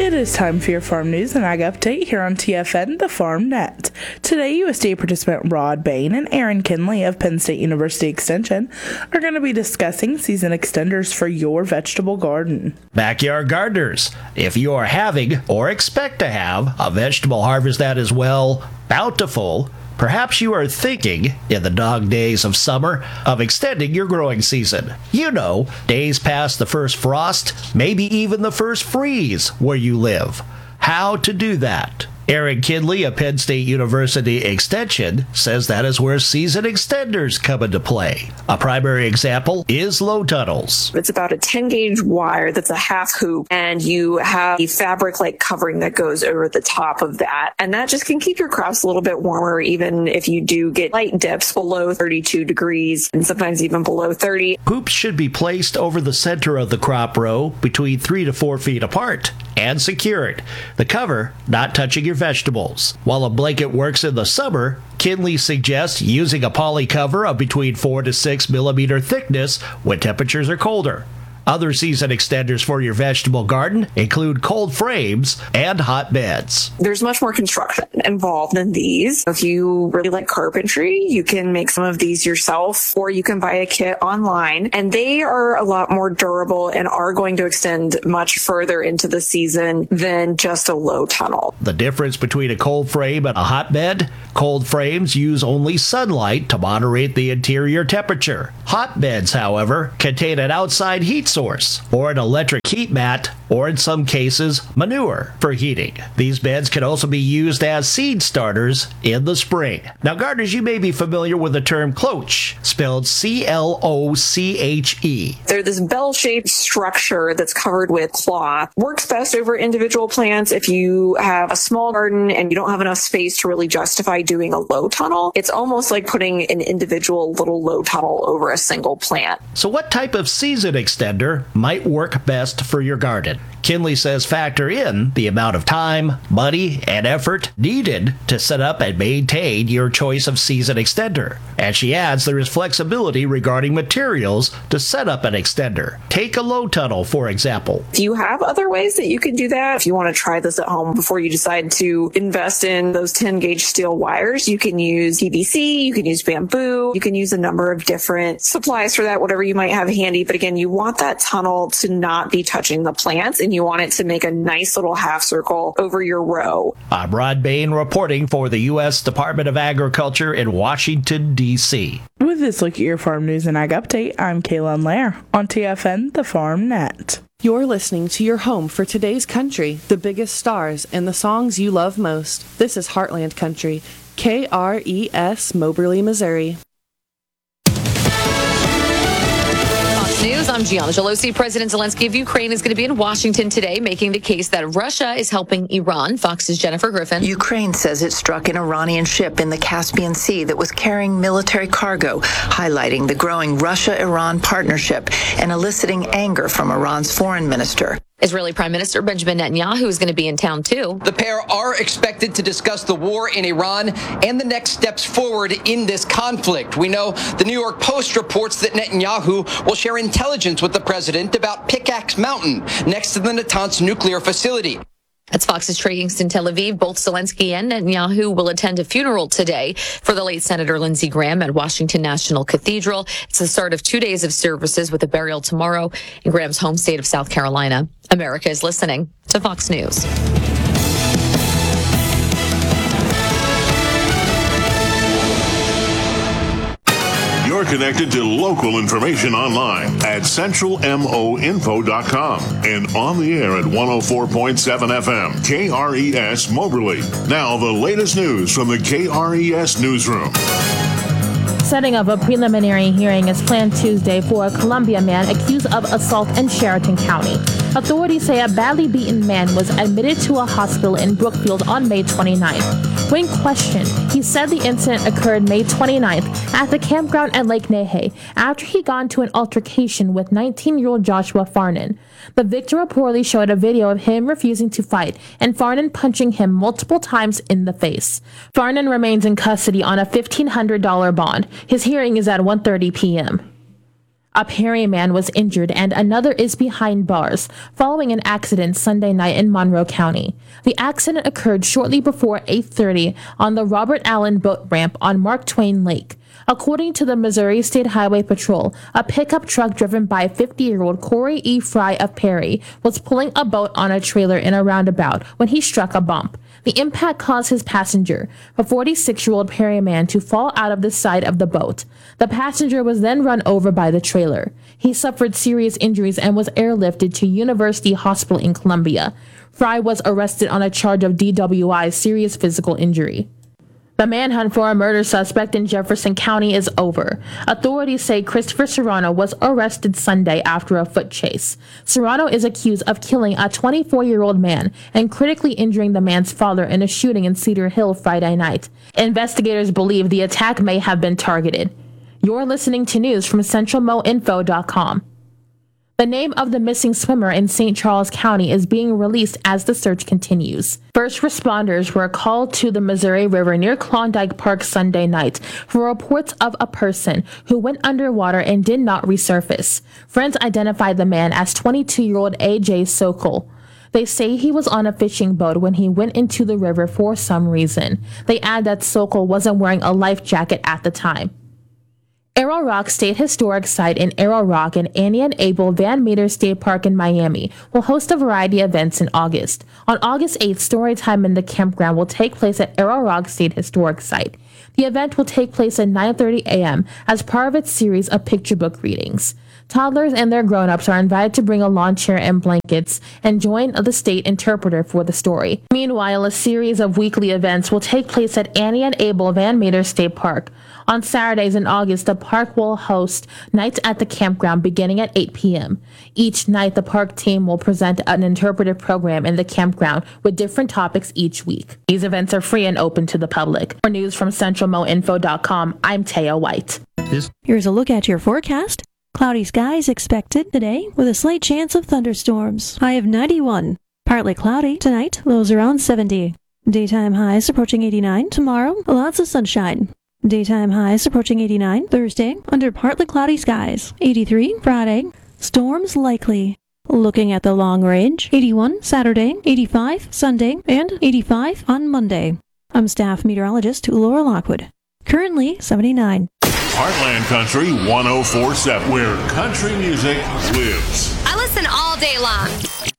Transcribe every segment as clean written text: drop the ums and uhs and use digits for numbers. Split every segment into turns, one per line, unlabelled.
It is time for your farm news and ag update here on TFN, the Farm Net. Today, USDA participant Rod Bain and Aaron Kinley of Penn State University Extension are going to be discussing season extenders for your vegetable garden.
Backyard gardeners, if you are having or expect to have a vegetable harvest that is, well, bountiful, perhaps you are thinking, in the dog days of summer, of extending your growing season. You know, days past the first frost, maybe even the first freeze where you live. How to do that? Aaron Kinley of Penn State University Extension says that is where season extenders come into play. A primary example is low tunnels.
It's about a 10-gauge wire that's a half hoop, and you have a fabric-like covering that goes over the top of that. And that just can keep your crops a little bit warmer, even if you do get light dips below 32 degrees and sometimes even below 30.
Hoops should be placed over the center of the crop row between 3 to 4 feet apart and secured. The cover not touching your vegetables. While a blanket works in the summer, Kinley suggests using a poly cover of between 4 to 6 millimeter thickness when temperatures are colder. Other season extenders for your vegetable garden include cold frames and hotbeds.
There's much more construction involved in these. If you really like carpentry, you can make some of these yourself, or you can buy a kit online, and they are a lot more durable and are going to extend much further into the season than just a low tunnel.
The difference between a cold frame and a hotbed: cold frames use only sunlight to moderate the interior temperature. Hotbeds, however, contain an outside heat source, or an electric heat mat, or in some cases, manure for heating. These beds can also be used as seed starters in the spring. Now, gardeners, you may be familiar with the term cloche, spelled C-L-O-C-H-E.
They're this bell-shaped structure that's covered with cloth. Works best over individual plants. If you have a small garden and you don't have enough space to really justify doing a low tunnel, it's almost like putting an individual little low tunnel over a single plant.
So what type of season extender might work best for your garden? Kinley says factor in the amount of time, money, and effort needed to set up and maintain your choice of season extender. And she adds there is flexibility regarding materials to set up an extender. Take a low tunnel, for example.
If you have other ways that you can do that, if you want to try this at home before you decide to invest in those 10-gauge steel wires, you can use PVC, you can use bamboo, you can use a number of different supplies for that, whatever you might have handy. But again, you want that tunnel to not be touching the plants, and you want it to make a nice little half circle over your row.
I'm Rod Bain reporting for the U.S. Department of Agriculture in Washington, D.C.
With this look at your farm news and ag update, I'm Kaylin Lair on TFN, the Farm Net.
You're listening to your home for today's country, the biggest stars, and the songs you love most. This is Heartland Country, KRES, Moberly, Missouri.
News. I'm Gianna Gelosi. President Zelensky of Ukraine is going to be in Washington today, making the case that Russia is helping Iran. Fox's Jennifer Griffin.
Ukraine says it struck an Iranian ship in the Caspian Sea that was carrying military cargo, highlighting the growing Russia-Iran partnership and eliciting anger from Iran's foreign minister.
Israeli Prime Minister Benjamin Netanyahu is going to be in town, too.
The pair are expected to discuss the war in Iran and the next steps forward in this conflict. We know the New York Post reports that Netanyahu will share intelligence with the president about Pickaxe Mountain, next to the Natanz nuclear facility.
That's Fox's Trey Yingst in Tel Aviv. Both Zelensky and Netanyahu will attend a funeral today for the late Senator Lindsey Graham at Washington National Cathedral. It's the start of 2 days of services with a burial tomorrow in Graham's home state of South Carolina. America is listening to Fox News.
You're connected to local information online at centralmoinfo.com and on the air at 104.7 FM, KRES Moberly. Now, the latest news from the KRES Newsroom.
Setting of a preliminary hearing is planned Tuesday for a Columbia man accused of assault in Sheraton County. Authorities say a badly beaten man was admitted to a hospital in Brookfield on May 29th. When questioned, he said the incident occurred May 29th at the campground at Lake Nehe after he got into an altercation with 19-year-old Joshua Farnan. The victim reportedly showed a video of him refusing to fight and Farnan punching him multiple times in the face. Farnan remains in custody on a $1,500 bond. His hearing is at 1:30 p.m. A Perry man was injured and another is behind bars following an accident Sunday night in Monroe County. The accident occurred shortly before 8:30 on the Robert Allen boat ramp on Mark Twain Lake. According to the Missouri State Highway Patrol, a pickup truck driven by 50-year-old Corey E. Fry of Perry was pulling a boat on a trailer in a roundabout when he struck a bump. The impact caused his passenger, a 46-year-old Perry man, to fall out of the side of the boat. The passenger was then run over by the trailer. He suffered serious injuries and was airlifted to University Hospital in Columbia. Fry was arrested on a charge of DWI, serious physical injury. The manhunt for a murder suspect in Jefferson County is over. Authorities say Christopher Serrano was arrested Sunday after a foot chase. Serrano is accused of killing a 24-year-old man and critically injuring the man's father in a shooting in Cedar Hill Friday night. Investigators believe the attack may have been targeted. You're listening to news from CentralMoInfo.com. The name of the missing swimmer in St. Charles County is being released as the search continues. First responders were called to the Missouri River near Klondike Park Sunday night for reports of a person who went underwater and did not resurface. Friends identified the man as 22-year-old A.J. Sokol. They say he was on a fishing boat when he went into the river for some reason. They add that Sokol wasn't wearing a life jacket at the time. Arrow Rock State Historic Site in Arrow Rock and Annie and Abel Van Meter State Park in Miami will host a variety of events in August. On August 8th, Storytime in the Campground will take place at Arrow Rock State Historic Site. The event will take place at 9:30 a.m. as part of its series of picture book readings. Toddlers and their grown-ups are invited to bring a lawn chair and blankets and join the state interpreter for the story. Meanwhile, a series of weekly events will take place at Annie and Abel Van Meter State Park. On Saturdays in August, the park will host Nights at the Campground beginning at 8 p.m. Each night, the park team will present an interpretive program in the campground with different topics each week. These events are free and open to the public. For news from CentralMoInfo.com, I'm Taya White.
Here's a look at your forecast. Cloudy skies expected today with a slight chance of thunderstorms. High of 91. Partly cloudy tonight, lows around 70. Daytime highs approaching 89. Tomorrow, lots of sunshine. Daytime highs approaching 89. Thursday, under partly cloudy skies. 83. Friday, storms likely. Looking at the long range, 81 Saturday, 85 Sunday, and 85 on Monday. I'm staff meteorologist Laura Lockwood. Currently 79.
Heartland Country 104.7, where country music lives.
I listen all day long.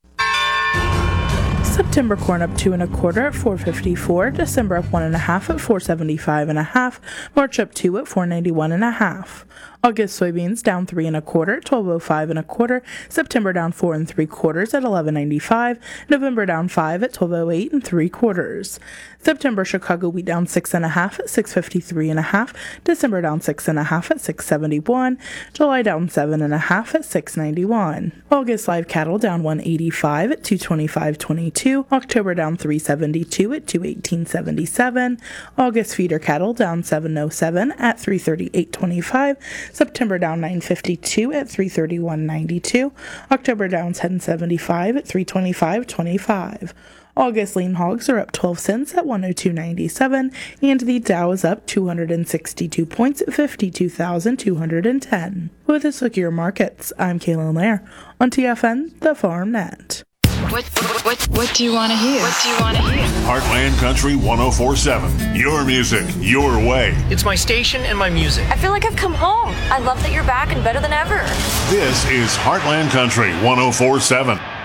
September corn up 2 1/4 at 4.54. December up 1 1/2 at 4.75 1/2. March up 2 at 4.91 1/2. August soybeans down 3 1/4 at 12.05 1/4. September down 4 3/4 at 11.95. November down 5 at 12.08 3/4. September Chicago wheat down 6 1/2 at 6.53 1/2. December down 6 1/2 at 6.71. July down 7 1/2 at 6.91. August live cattle down 1.85 at 225.22. October down 3.72 at 2.18.77. August feeder cattle down 7.07 at 3.38.25. September down 9.52 at 3.31.92. October down 10.75 at 3.25.25. August lean hogs are up 12 cents at 102.97, and the Dow is up 262 points at 52,210. With this look at your markets, I'm Kaylin Lair on TFN, the Farm Net.
What do you want to hear? What do you want to hear?
Heartland Country 104.7. Your music, your way.
It's my station and my music.
I feel like I've come home. I love that you're back and better than ever.
This is Heartland Country 104.7.